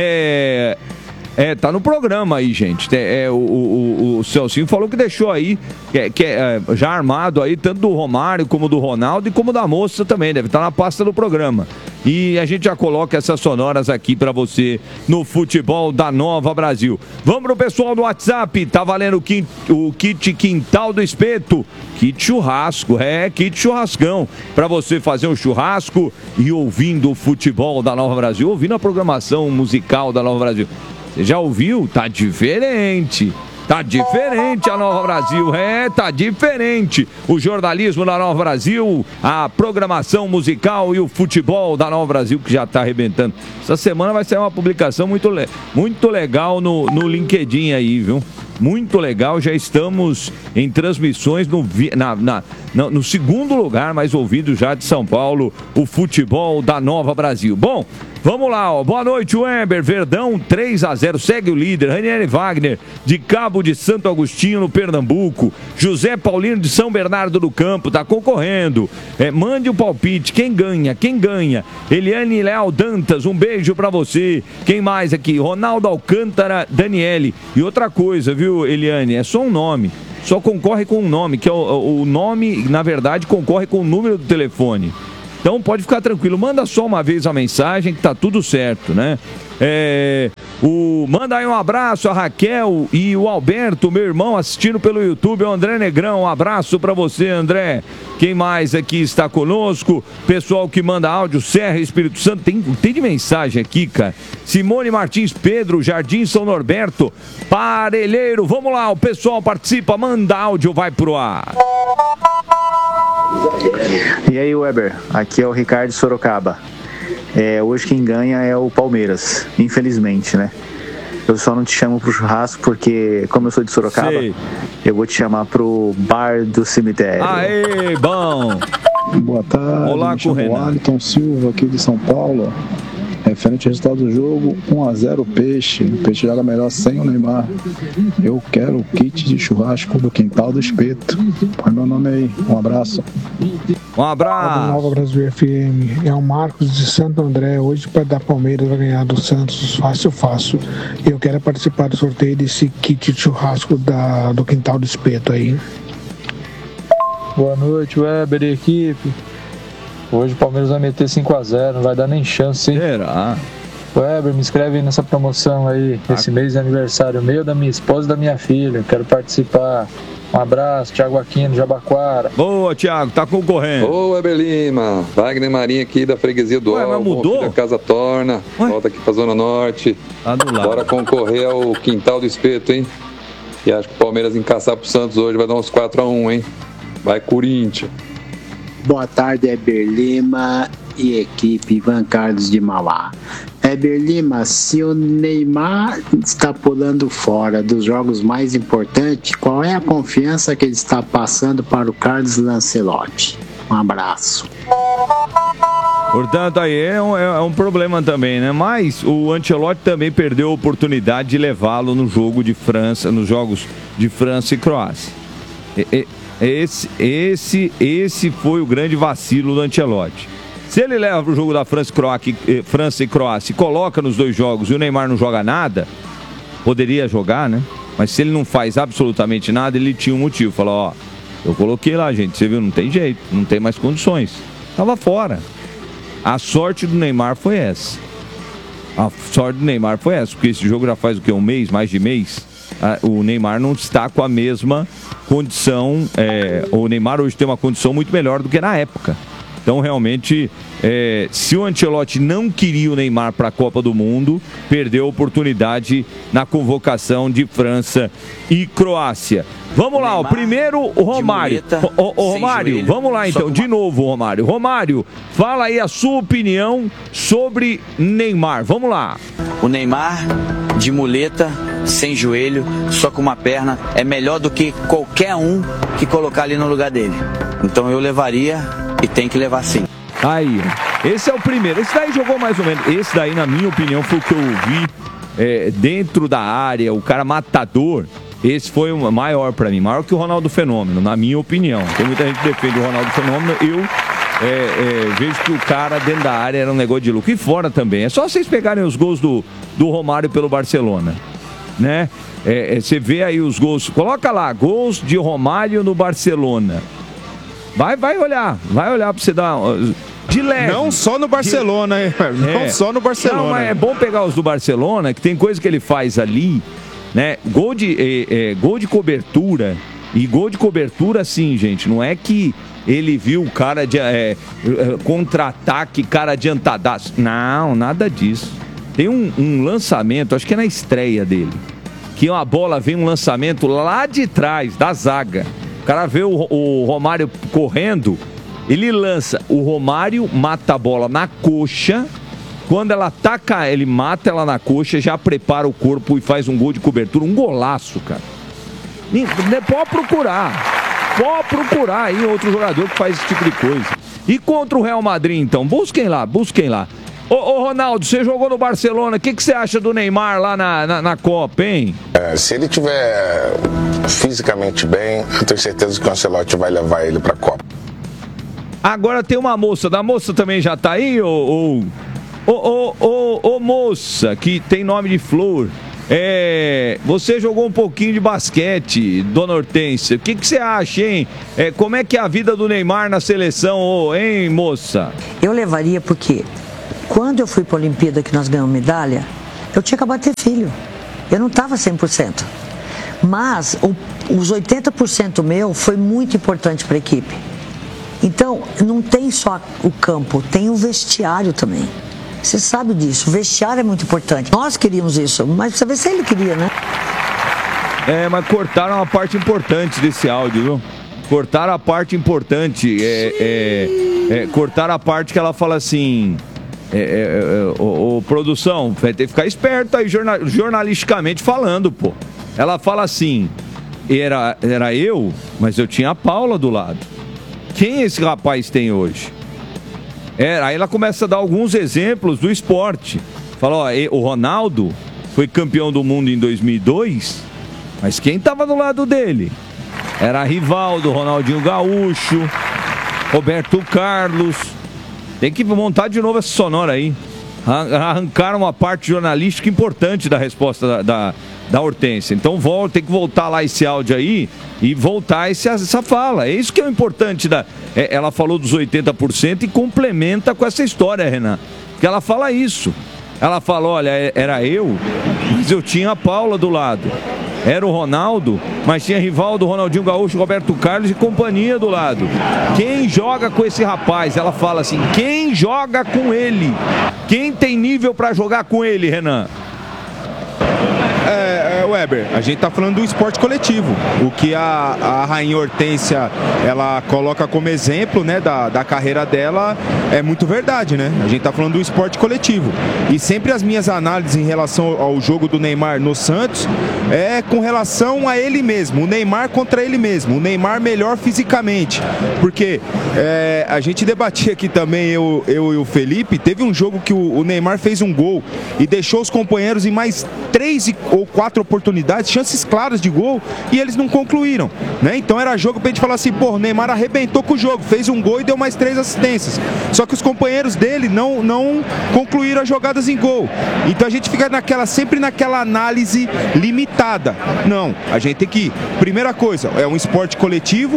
Tá no programa aí, gente. O Celcinho falou que deixou aí, já armado aí, tanto do Romário, como do Ronaldo e como da moça também. Deve estar na pasta do programa. E a gente já coloca essas sonoras aqui pra você no Futebol da Nova Brasil. Vamos pro pessoal do WhatsApp. Tá valendo o kit Quintal do Espeto. Kit churrasco, kit churrascão. Pra você fazer um churrasco e ouvindo o Futebol da Nova Brasil, ouvindo a programação musical da Nova Brasil. Você já ouviu? Tá diferente. Tá diferente a Nova Brasil, tá diferente. O jornalismo da Nova Brasil, a programação musical e o futebol da Nova Brasil que já tá arrebentando. Essa semana vai sair uma publicação muito legal no LinkedIn aí, viu? Muito legal, já estamos em transmissões no segundo lugar mais ouvido já de São Paulo, o futebol da Nova Brasil. Bom, vamos lá, ó. Boa noite, Weber. Verdão 3-0, segue o líder. Ranieri Wagner, de Cabo de Santo Agostinho, no Pernambuco. José Paulino, de São Bernardo do Campo, tá concorrendo. Mande o palpite, quem ganha? Eliane Leal Dantas, um beijo pra você. Quem mais aqui? Ronaldo Alcântara Daniele. E outra coisa, viu, Eliane? É só um nome. Só concorre com um nome, que é o nome, na verdade, concorre com o número do telefone. Então pode ficar tranquilo, manda só uma vez a mensagem que tá tudo certo, né? Manda aí um abraço a Raquel e o Alberto, meu irmão, assistindo pelo YouTube, o André Negrão, um abraço pra você, André. Quem mais aqui está conosco? Pessoal que manda áudio, Serra, Espírito Santo, tem de mensagem aqui, cara. Simone Martins Pedro, Jardim São Norberto, Parelheiro, vamos lá, o pessoal participa, manda áudio, vai pro ar. E aí, Weber, aqui é o Ricardo Sorocaba. Hoje quem ganha é o Palmeiras, infelizmente, né? Eu só não te chamo pro churrasco porque, como eu sou de Sorocaba, eu vou te chamar pro bar do cemitério. Aê, bom! Boa tarde, olá, com o Alisson Silva aqui de São Paulo. Referente ao resultado do jogo, 1-0 Peixe. O Peixe joga melhor sem o Neymar. Eu quero o kit de churrasco do Quintal do Espeto. Põe meu nome aí. Um abraço. Um abraço. Nova Brasil FM. É o Marcos de Santo André. Hoje para dar Palmeiras vai ganhar do Santos. Fácil. Eu quero participar do sorteio desse kit de churrasco do Quintal do Espeto aí. Boa noite, Weber e equipe. Hoje o Palmeiras vai meter 5-0, não vai dar nem chance, hein? Será? Weber, me inscreve aí nessa promoção aí. Esse mês de aniversário meu, da minha esposa e da minha filha. Quero participar. Um abraço, Thiago Aquino, Jabaquara. Boa, Thiago, tá concorrendo. Ô, Weber Lima, Wagner Marinho aqui da freguesia do Alvo. Mudou? Da Casa Torna, volta aqui pra Zona Norte. Tá do lado. Bora concorrer ao Quintal do Espeto, hein? E acho que o Palmeiras encaçar pro Santos hoje vai dar uns 4-1, hein? Vai, Corinthians. Boa tarde, Weber Lima e equipe Ivan Carlos de Mauá. Weber Lima, se o Neymar está pulando fora dos jogos mais importantes, qual é a confiança que ele está passando para o Carlos Lancelotti? Um abraço. Portanto, aí é um problema também, né? Mas o Ancelotti também perdeu a oportunidade de levá-lo no jogo de França, nos jogos de França e Croácia. Esse foi o grande vacilo do Ancelotti. Se ele leva para o jogo da França e Croácia e coloca nos dois jogos e o Neymar não joga nada, poderia jogar, né? Mas se ele não faz absolutamente nada, ele tinha um motivo. Falou, ó, eu coloquei lá, gente, você viu, não tem jeito, não tem mais condições. Tava fora. A sorte do Neymar foi essa. Porque esse jogo já faz o quê? Um mês, mais de mês? O Neymar não está com a mesma condição. O Neymar hoje tem uma condição muito melhor do que na época. Então, realmente, se o Ancelotti não queria o Neymar para a Copa do Mundo, perdeu a oportunidade na convocação de França e Croácia. Vamos lá, o primeiro, o Romário. Romário, vamos lá então, de novo, Romário. Romário, fala aí a sua opinião sobre Neymar. Vamos lá. O Neymar, de muleta, sem joelho, só com uma perna, é melhor do que qualquer um que colocar ali no lugar dele. Então eu levaria e tem que levar sim. Aí, esse é o primeiro. Esse daí jogou mais ou menos. Esse daí, na minha opinião, foi o que eu vi dentro da área, o cara matador. Esse foi o maior pra mim, maior que o Ronaldo Fenômeno, na minha opinião. Tem muita gente que defende o Ronaldo Fenômeno, eu vejo que o cara dentro da área era um negócio de louco. E fora também, é só vocês pegarem os gols do Romário pelo Barcelona, né? Você vê aí os gols, coloca lá, gols de Romário no Barcelona. Vai olhar pra você dar... De leve. Não só no Barcelona, não só no Barcelona. Não, mas é bom pegar os do Barcelona, que tem coisa que ele faz ali, né? Gol de cobertura. E gol de cobertura, assim, gente, não é que ele viu o cara de contra-ataque, cara adiantadaço. Não, nada disso. Tem um lançamento, acho que é na estreia dele, que uma bola vem um lançamento lá de trás, da zaga. O cara vê o Romário correndo, ele lança. O Romário mata a bola na coxa. Quando ela ataca, ele mata ela na coxa, já prepara o corpo e faz um gol de cobertura. Um golaço, cara. Pode procurar aí outro jogador que faz esse tipo de coisa. E contra o Real Madrid, então? Busquem lá. Ô Ronaldo, você jogou no Barcelona, o que você acha do Neymar lá na Copa, hein? Se ele tiver fisicamente bem, eu tenho certeza que o Ancelotti vai levar ele pra Copa. Agora tem uma moça, da moça também já tá aí, ô moça, que tem nome de flor. Você jogou um pouquinho de basquete, dona Hortência. O que você acha, hein? Como é que é a vida do Neymar na seleção, hein, moça? Eu levaria porque quando eu fui para a Olimpíada que nós ganhamos medalha, eu tinha acabado de ter filho. Eu não estava 100%. Mas os 80% meu foi muito importante para a equipe. Então, não tem só o campo, tem o vestiário também. Você sabe disso, o vestiário é muito importante. Nós queríamos isso, mas você vê se ele queria, né? Mas cortaram uma parte importante desse áudio, viu? Cortaram a parte importante. Cortaram a parte que ela fala assim... produção, vai ter que ficar esperto aí jornalisticamente falando, pô. Ela fala assim, era eu, mas eu tinha a Paula do lado. Quem esse rapaz tem hoje? Aí ela começa a dar alguns exemplos do esporte. Fala, o Ronaldo foi campeão do mundo em 2002, mas quem estava do lado dele? Era Rivaldo, Ronaldinho Gaúcho, Roberto Carlos. Tem que montar de novo essa sonora aí. Arrancaram uma parte jornalística importante da resposta da Hortência. Então tem que voltar lá esse áudio aí e voltar essa fala. É isso que é o importante. Ela falou dos 80% e complementa com essa história, Renan. Porque ela fala isso. Ela fala, olha, era eu, mas eu tinha a Paula do lado. Era o Ronaldo, mas tinha Rivaldo, Ronaldinho Gaúcho, Roberto Carlos e companhia do lado. Quem joga com esse rapaz? Ela fala assim, quem joga com ele? Quem tem nível para jogar com ele, Renan? Weber, a gente tá falando do esporte coletivo. O que a Rainha Hortência, ela coloca como exemplo, né, da carreira dela, é muito verdade, né? A gente tá falando do esporte coletivo. E sempre as minhas análises em relação ao jogo do Neymar no Santos é com relação a ele mesmo, o Neymar contra ele mesmo, o Neymar melhor fisicamente. Porque a gente debatia aqui também, eu e o Felipe, teve um jogo que o Neymar fez um gol e deixou os companheiros em mais 3 ou 4 oportunidades, chances claras de gol, e eles não concluíram, né? Então era jogo pra gente falar assim, pô, o Neymar arrebentou com o jogo, fez um gol e deu mais 3 assistências. Só que os companheiros dele não concluíram as jogadas em gol. Então a gente fica sempre naquela análise limitada. Não, a gente tem que, primeira coisa, é um esporte coletivo,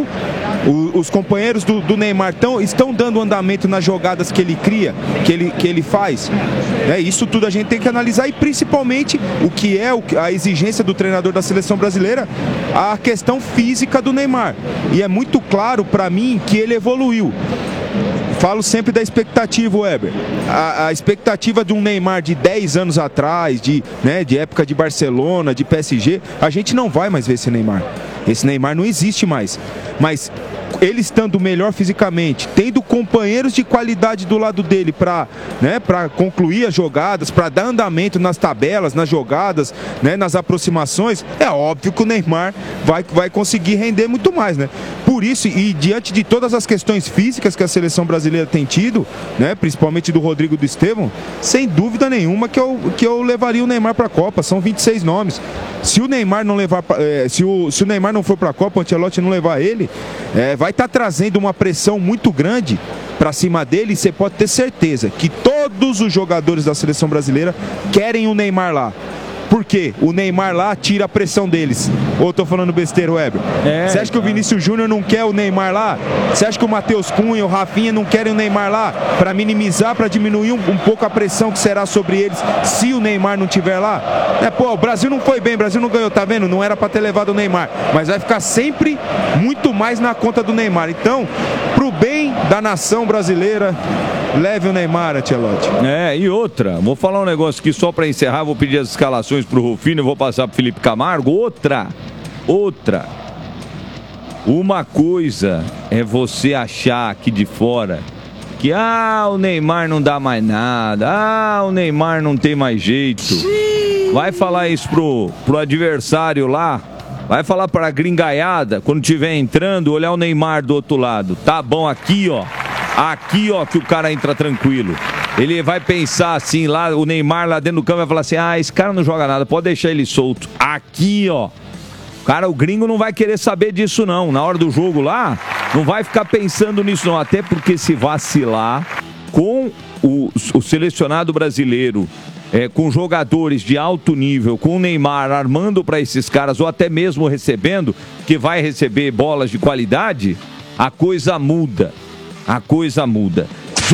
os companheiros do Neymar estão dando andamento nas jogadas que ele cria, que ele faz. Isso tudo a gente tem que analisar, e principalmente o que é a exigência do treinador da seleção brasileira, a questão física do Neymar. E é muito claro para mim que ele evoluiu. Falo sempre da expectativa, Weber. A expectativa de um Neymar de 10 anos atrás, de época de Barcelona, de PSG, a gente não vai mais ver esse Neymar. Esse Neymar não existe mais. Mas ele estando melhor fisicamente, tendo companheiros de qualidade do lado dele para concluir as jogadas, para dar andamento nas tabelas, nas jogadas, nas aproximações, é óbvio que o Neymar vai conseguir render muito mais, né? Por isso, e diante de todas as questões físicas que a seleção brasileira tem tido, principalmente do Rodrigo e do Estevão, sem dúvida nenhuma que eu levaria o Neymar para a Copa. São 26 nomes. Se o Neymar não levar, se o Neymar não for para a Copa, o Ancelotti não levar ele, vai estar trazendo uma pressão muito grande para cima dele, e você pode ter certeza que todos os jogadores da seleção brasileira querem o Neymar lá. Porque o Neymar lá tira a pressão deles. Ou eu tô falando besteira, Weber? Você acha que o Vinícius Júnior não quer o Neymar lá? Você acha que o Matheus Cunha, o Rafinha não querem o Neymar lá? Para minimizar, para diminuir um pouco a pressão que será sobre eles se o Neymar não estiver lá? O Brasil não foi bem, o Brasil não ganhou, tá vendo? Não era para ter levado o Neymar. Mas vai ficar sempre muito mais na conta do Neymar. Então, pro bem da nação brasileira, leve o Neymar, Ancelotti. E outra, vou falar um negócio aqui só para encerrar, vou pedir as escalações pro Rufino, eu vou passar pro Felipe Camargo. Outra. Uma coisa é você achar aqui de fora que o Neymar não dá mais nada, o Neymar não tem mais jeito. Vai falar isso pro adversário lá, Vai falar pra gringaiada, quando estiver entrando, olhar o Neymar do outro lado. Tá bom, aqui, ó. Aqui, ó, que o cara entra tranquilo. Ele vai pensar assim, lá, o Neymar lá dentro do campo vai falar assim, esse cara não joga nada, pode deixar ele solto. Aqui, ó. Cara, o gringo não vai querer saber disso, não. Na hora do jogo lá, não vai ficar pensando nisso, não. Até porque se vacilar com o selecionado brasileiro, com jogadores de alto nível, com o Neymar armando para esses caras, ou até mesmo recebendo, que vai receber bolas de qualidade, a coisa muda. A coisa muda.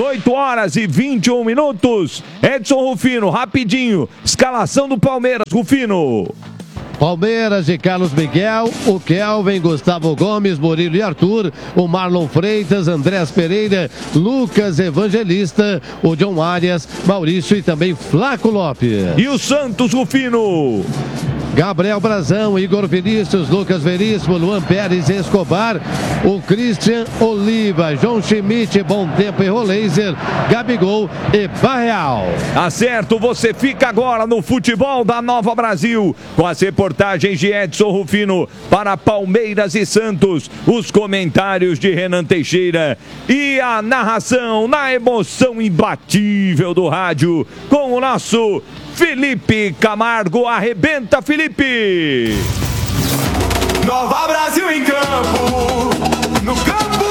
18h21. Edson Rufino, rapidinho. Escalação do Palmeiras, Rufino. Palmeiras de Carlos Miguel, o Kelvin, Gustavo Gomes, Murilo e Arthur, o Marlon Freitas, Andrés Pereira, Lucas Evangelista, o John Arias, Maurício e também Flaco Lopes. E o Santos, Rufino? Gabriel Brazão, Igor Vinícius, Lucas Veríssimo, Luan Pérez Escobar, o Christian Oliva, João Schmidt, Bom Tempo e Roleiser, Gabigol e Barreal. Acerto, você fica agora no futebol da Nova Brasil, com as reportagens de Edson Rufino para Palmeiras e Santos, os comentários de Renan Teixeira e a narração na emoção imbatível do rádio com o nosso Felipe Camargo. Arrebenta, Felipe! Nova Brasil em campo, no campo,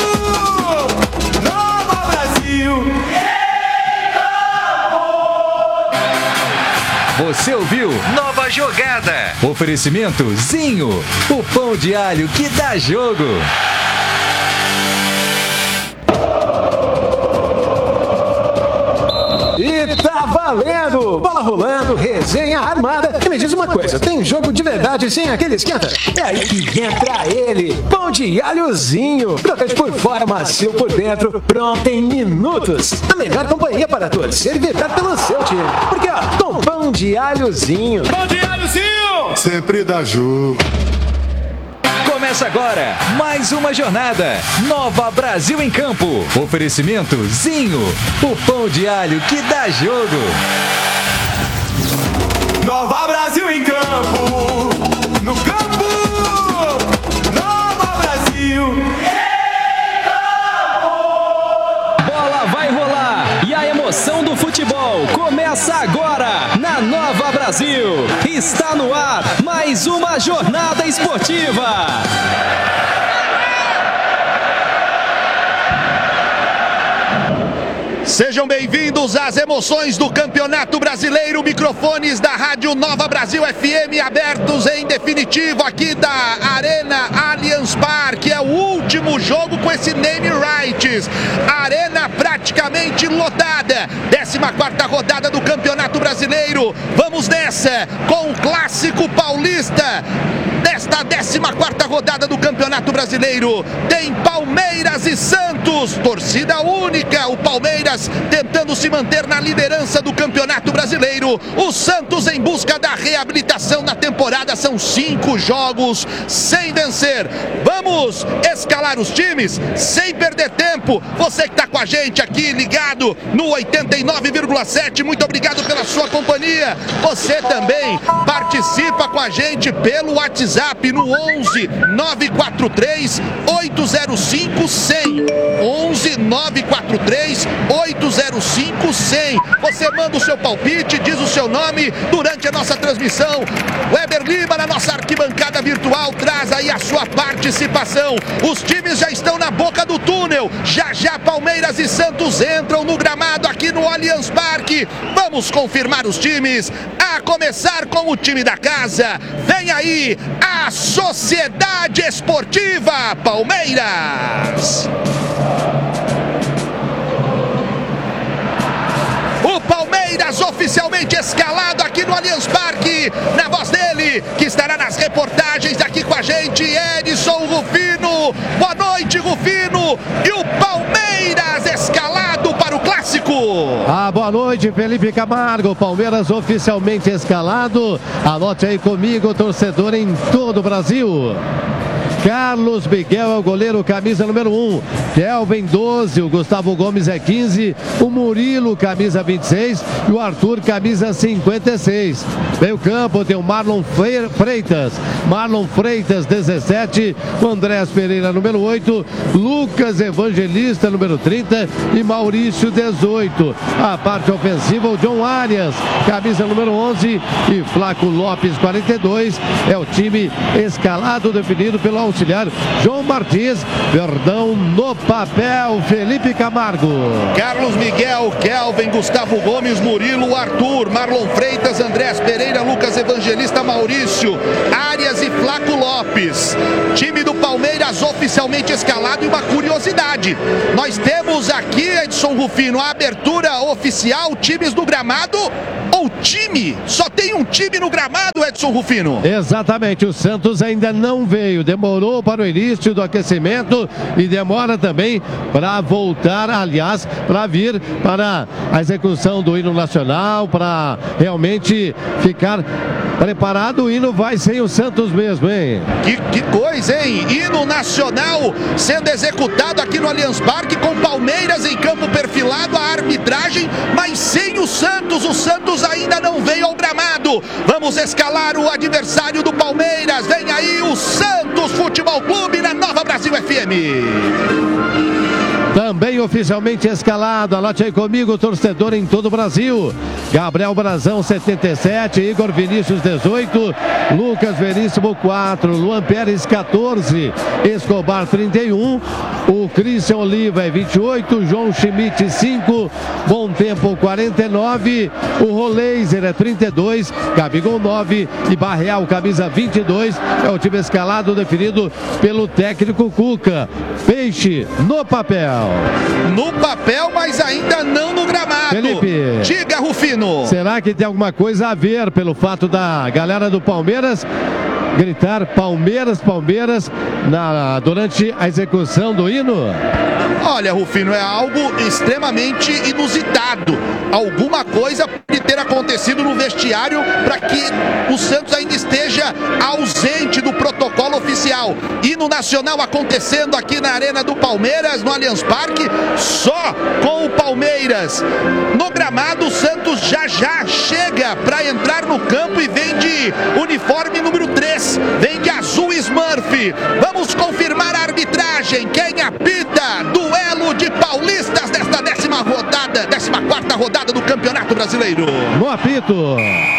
Nova Brasil em campo. Você ouviu Nova Jogada. Oferecimento Zinho, o pão de alho que dá jogo. E tá valendo! Bola rolando, resenha armada. E me diz uma coisa, tem jogo de verdade sem aquele esquenta? É aí que entra ele, pão de alhozinho. Crocante por fora, macio por dentro, pronto em minutos. A melhor companhia para torcer e vibrar pelo seu time. Porque ó, com pão de alhozinho. Pão de alhozinho! Sempre dá jogo. Começa agora mais uma jornada. Nova Brasil em campo. Oferecimento Zinho, o pão de alho que dá jogo. Nova Brasil em campo, no campo, Nova Brasil em campo. Bola vai rolar e a emoção do futebol começa agora na Nova Brasil. Está no ar mais uma jornada esportiva. Sejam bem-vindos às emoções do Campeonato Brasileiro. Microfones da Rádio Nova Brasil FM abertos em definitivo aqui da Arena Allianz Parque. É o último jogo com esse name rights. Arena praticamente lotada. 14ª rodada do Campeonato Brasileiro. Vamos nessa com o Clássico Paulista. Desta 14ª rodada do Campeonato Brasileiro, tem Palmeiras e Santos, torcida única, o Palmeiras tentando se manter na liderança do Campeonato Brasileiro, o Santos em busca da reabilitação na temporada, são 5 jogos sem vencer. Vamos escalar os times sem perder tempo. Você que está com a gente aqui ligado no 89,7, muito obrigado pela sua companhia. Você também participa com a gente pelo WhatsApp no 11 943 805 100. 11 943 805 100. Você manda o seu palpite, diz o seu nome durante a nossa transmissão. Weber Lima na nossa arquibancada virtual traz aí a sua participação. Os times já estão na boca do túnel. Já já Palmeiras e Santos entram no gramado aqui no Allianz Parque. Vamos confirmar os times, a começar com o time da casa. Vem aí a Sociedade Esportiva Palmeiras. O Palmeiras oficialmente escalado aqui no Allianz Parque, na voz dele, que estará nas reportagens aqui com a gente, Edson Rufino. Boa noite, Rufino. E o Palmeiras escalado para o Clássico. Boa noite, Felipe Camargo. Palmeiras oficialmente escalado. Anote aí comigo, torcedor em todo o Brasil. Carlos Miguel é o goleiro, camisa número 1. Kelvin, 12. O Gustavo Gomes é 15. O Murilo, camisa 26. E o Arthur, camisa 56. Meio campo tem o Marlon Freitas. Marlon Freitas, 17. O Andrés Pereira, número 8. Lucas Evangelista, número 30. E Maurício, 18. A parte ofensiva, o John Arias, camisa número 11. E Flaco Lopes, 42. É o time escalado, definido pelo auxiliar João Martins. Verdão no papel, Felipe Camargo. Carlos Miguel, Kelvin, Gustavo Gomes, Murilo, Arthur, Marlon Freitas, Andrés Pereira, Lucas Evangelista, Maurício, Arias e Flaco Lopes. Time do Palmeiras oficialmente escalado. E uma curiosidade, nós temos aqui, Edson Rufino, a abertura oficial, times do gramado ou time? Só tem um time no gramado, Edson Rufino? Exatamente, o Santos ainda não veio, demorou para o início do aquecimento e demora também para voltar, aliás, para vir para a execução do hino nacional, para realmente ficar preparado. O hino vai sem o Santos mesmo, hein? Que coisa, hein? Hino nacional sendo executado aqui no Allianz Parque, com Palmeiras em campo perfilado, a arbitragem, mas sem o Santos. O Santos ainda não veio ao gramado. Vamos escalar o adversário do Palmeiras. Vem aí o Santos Futebol Clube na Nova Brasil FM. Também oficialmente escalado, anote aí comigo, torcedor em todo o Brasil. Gabriel Brazão, 77, Igor Vinícius, 18, Lucas Veríssimo, 4, Luan Pérez, 14, Escobar, 31, o Christian Oliva é 28, João Schmidt, 5, Bom Tempo, 49, o Roleiser é 32, Gabigol, 9 e Barreal, camisa 22, é o time escalado definido pelo técnico Cuca. Peixe no papel. No papel, mas ainda não no gramado. Felipe, diga, Rufino. Será que tem alguma coisa a ver pelo fato da galera do Palmeiras gritar Palmeiras, Palmeiras durante a execução do hino? Olha, Rufino, é algo extremamente inusitado. Alguma coisa pode ter acontecido no vestiário para que o Santos ainda esteja ausente do protocolo oficial. Hino nacional acontecendo aqui na Arena do Palmeiras, no Allianz Parque, só com o Palmeiras. No gramado, o Santos já chega para entrar no campo e vem de uniforme número 3, vem de azul Smurf. Vamos confirmar a arbitragem. Quem apita? Duelo de paulistas desta 14ª rodada do Campeonato Brasileiro. No apito,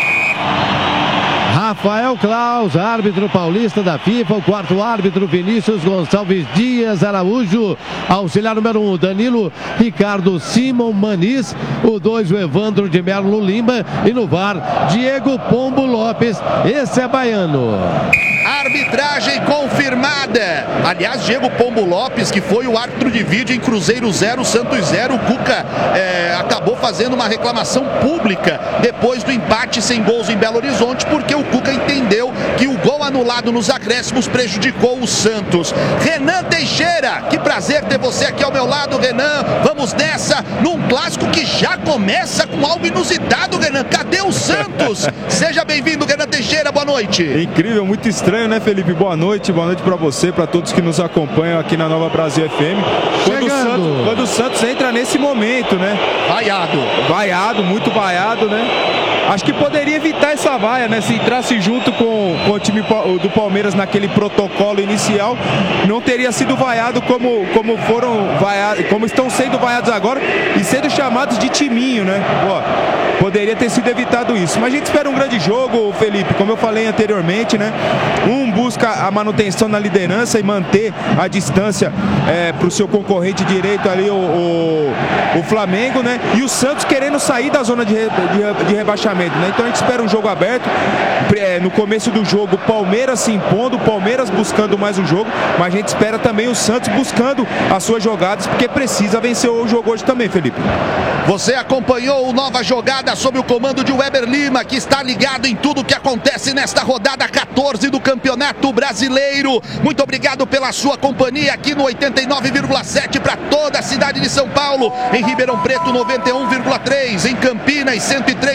Rafael Claus, árbitro paulista da FIFA. O quarto árbitro, Vinícius Gonçalves Dias Araújo. Auxiliar número 1, Danilo Ricardo Simon Maniz. O 2, o Evandro de Merlo Lima. E no VAR, Diego Pombo Lopes. Esse é baiano. Arbitragem confirmada. Aliás, Diego Pombo Lopes, que foi o árbitro de vídeo em Cruzeiro 0, Santos 0. O Cuca acabou fazendo uma reclamação pública depois do empate sem gols em Belo Horizonte, porque o Cuca entendeu que o gol anulado nos acréscimos prejudicou o Santos. Renan Teixeira, que prazer ter você aqui ao meu lado, Renan. Vamos nessa, num clássico que já começa com algo inusitado, Renan. Cadê o Santos? Seja bem-vindo, Renan Teixeira, boa noite. Incrível, muito estranho, né, Felipe? Boa noite para você, para todos que nos acompanham aqui na Nova Brasil FM. Quando o Santos entra nesse momento, né? Vaiado, muito vaiado, né? Acho que poderia evitar essa vaia, né? Se entrasse junto com o time do Palmeiras naquele protocolo inicial, não teria sido vaiado como foram vaiados, como estão sendo vaiados agora e sendo chamados de timinho, né? Poderia ter sido evitado isso. Mas a gente espera um grande jogo, Felipe, como eu falei anteriormente, né? Um busca a manutenção na liderança e manter a distância para o seu concorrente direito ali, o Flamengo, né? E o Santos querendo sair da zona de rebaixamento, né? Então a gente espera um jogo aberto. No começo do jogo, o Palmeiras se impondo, o Palmeiras buscando mais o jogo, mas a gente espera também o Santos buscando as suas jogadas, porque precisa vencer o jogo hoje também, Felipe. Você acompanhou o Nova Jogada sob o comando de Weber Lima, que está ligado em tudo que acontece nesta rodada 14 do Campeonato Brasileiro. Muito obrigado pela sua companhia aqui no 89,7 para toda a cidade de São Paulo, em Ribeirão Preto 91,3, em Campinas 103,7.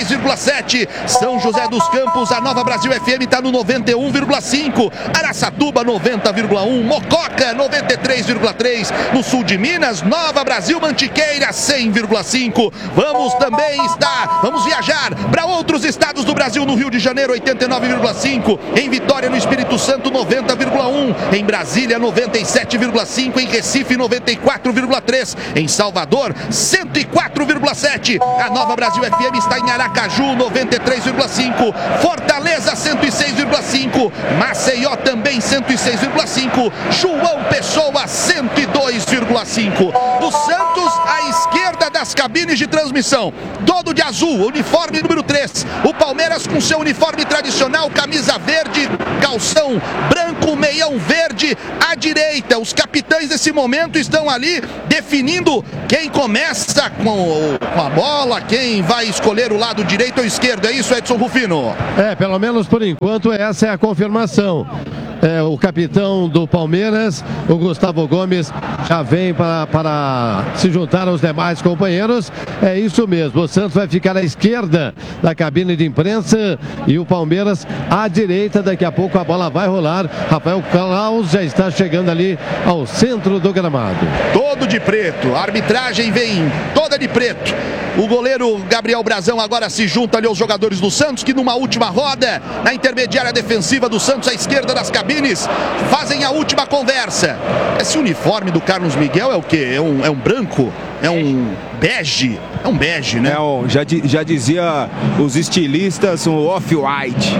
91,7. São José dos Campos, a Nova Brasil FM está no 91,5. Araçatuba, 90,1. Mococa, 93,3. No sul de Minas, Nova Brasil Mantiqueira, 100,5. Vamos viajar para outros estados do Brasil. No Rio de Janeiro, 89,5. Em Vitória, no Espírito Santo, 90,1. Em Brasília, 97,5. Em Recife, 94,3. Em Salvador, 104,7. A Nova Brasil FM está em Aracaju, 93,5. Fortaleza, 106,5. Maceió também 106,5. João Pessoa, 102,5. O Santos à esquerda das cabines de transmissão, todo de azul, uniforme número 3. O Palmeiras com seu uniforme tradicional, camisa verde, calção branco, meião verde à direita. Os capitães desse momento estão ali definindo quem começa com a bola, quem vai escolher o lado direito ou esquerdo. É isso, Edson Rufino? Pelo menos por enquanto essa é a confirmação. O capitão do Palmeiras, o Gustavo Gomes, já vem para se juntar aos demais companheiros. É isso mesmo, o Santos vai ficar à esquerda da cabine de imprensa e o Palmeiras à direita. Daqui a pouco a bola vai rolar. Rafael Claus já está chegando ali ao centro do gramado. Todo de preto, a arbitragem vem toda de preto. O goleiro Gabriel Brazão agora se junta ali aos jogadores do Santos, que numa última roda, na intermediária defensiva do Santos, à esquerda das cabines, fazem a última conversa. Esse uniforme do Carlos Miguel é o quê? É um branco? É um bege? É um bege, né? Já dizia os estilistas, o off-white.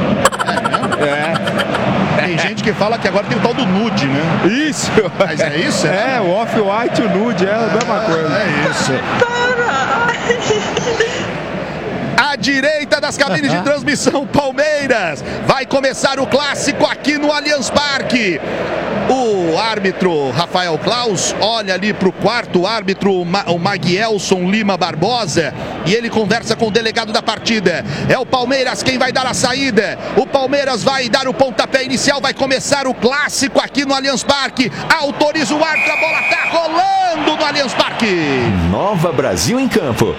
Tem gente que fala que agora tem o tal do nude, né? Isso! Mas é isso? O off-white e o nude é a mesma coisa. É isso. À direita das cabines de transmissão, Palmeiras. Vai começar o clássico aqui no Allianz Parque. O árbitro Rafael Claus olha ali para o quarto árbitro, o Maguielson Lima Barbosa, e ele conversa com o delegado da partida. É o Palmeiras quem vai dar a saída. O Palmeiras vai dar o pontapé inicial. Vai começar o clássico aqui no Allianz Parque. Autoriza o árbitro, a bola tá rolando no Allianz Parque. Nova Brasil em campo.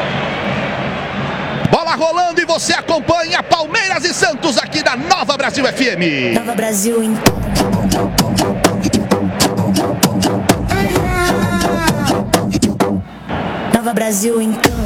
Bola rolando e você acompanha Palmeiras e Santos aqui da Nova Brasil FM. Nova Brasil em Nova Brasil em campo.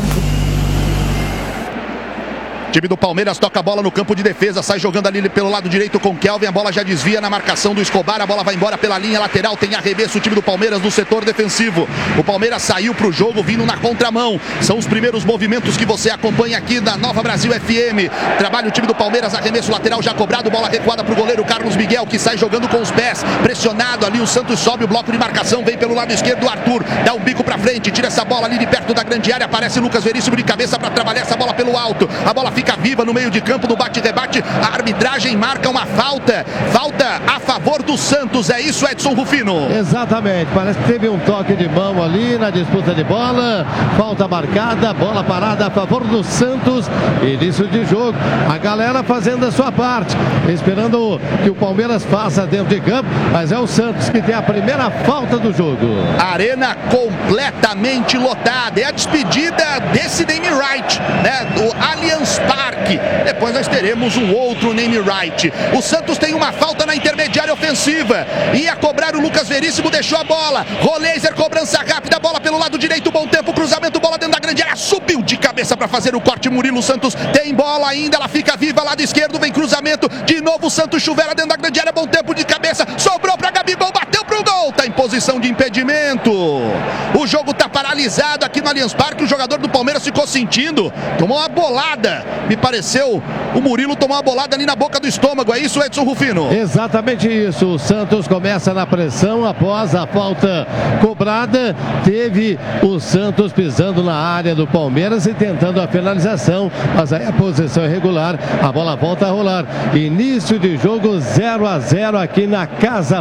Time do Palmeiras toca a bola no campo de defesa, sai jogando ali pelo lado direito com Kelvin, a bola já desvia na marcação do Escobar, a bola vai embora pela linha lateral, tem arremesso o time do Palmeiras no setor defensivo. O Palmeiras saiu pro jogo vindo na contramão, são os primeiros movimentos que você acompanha aqui da Nova Brasil FM. Trabalha o time do Palmeiras, arremesso lateral já cobrado, bola recuada pro goleiro Carlos Miguel, que sai jogando com os pés, pressionado ali, o Santos sobe o bloco de marcação, vem pelo lado esquerdo o Arthur, dá um bico pra frente, tira essa bola ali de perto da grande área, aparece Lucas Veríssimo de cabeça para trabalhar essa bola pelo alto, a bola fica viva no meio de campo, no bate-rebate, a arbitragem marca uma falta a favor do Santos, é isso, Edson Rufino? Exatamente, parece que teve um toque de mão ali na disputa de bola, falta marcada, bola parada a favor do Santos, início de jogo, a galera fazendo a sua parte, esperando que o Palmeiras faça dentro de campo, mas é o Santos que tem a primeira falta do jogo. Arena completamente lotada, é a despedida desse name right, né, do Allianz Parque. Depois nós teremos um outro name right. O Santos tem uma falta na intermediária ofensiva. Ia cobrar o Lucas Veríssimo, deixou a bola. Roleiser, cobrança rápida, bola pelo lado direito, bom tempo, cruzamento, bola dentro da grande área, subiu de cabeça para fazer o corte. Murilo Santos tem bola ainda, ela fica viva, lado esquerdo, vem cruzamento, de novo o Santos chuvera dentro da grande área, bom tempo de cabeça, sobrou para Gabigol, bateu pro gol, tá em posição de impedimento. O jogo tá paralisado aqui no Allianz Parque, o jogador do Palmeiras ficou sentindo, tomou uma bolada, me pareceu, o Murilo tomou uma bolada ali na boca do estômago, é isso, Edson Rufino? Exatamente isso, o Santos começa na pressão após a falta cobrada, teve o Santos pisando na área do Palmeiras e tentando a finalização, mas aí a posição irregular, a bola volta a rolar, início de jogo 0-0 aqui na Casa